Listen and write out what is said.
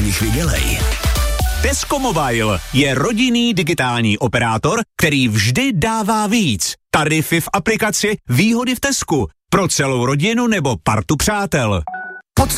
nich vydělej. Tesco Mobile je rodinný digitální operátor, který vždy dává víc. Tarify v aplikaci, výhody v Tesku. Pro celou rodinu nebo partu přátel.